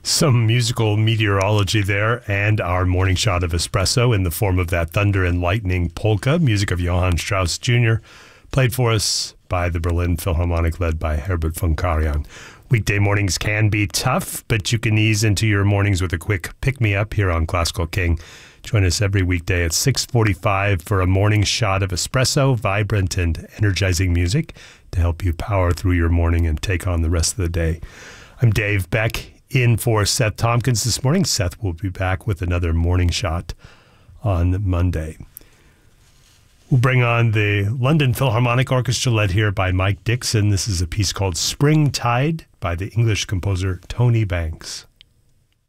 Some musical meteorology there, and our morning shot of espresso in the form of that Thunder and Lightning polka, music of Johann Strauss Jr., played for us by the Berlin Philharmonic led by Herbert von Karajan. Weekday mornings can be tough, but you can ease into your mornings with a quick pick-me-up here on Classical King. Join us every weekday at 6:45 for a morning shot of espresso, vibrant and energizing music to help you power through your morning and take on the rest of the day. I'm Dave Beck, in for Seth Tompkins this morning. Seth will be back with another morning shot on Monday. We'll bring on the London Philharmonic Orchestra led here by Mike Dixon. This is a piece called Springtide by the English composer Tony Banks.